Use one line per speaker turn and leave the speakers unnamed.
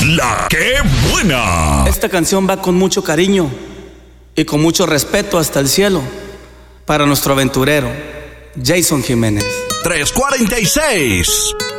La que buena.
Esta canción va con mucho cariño y con mucho respeto hasta el cielo para nuestro aventurero, Jason Jiménez.
346.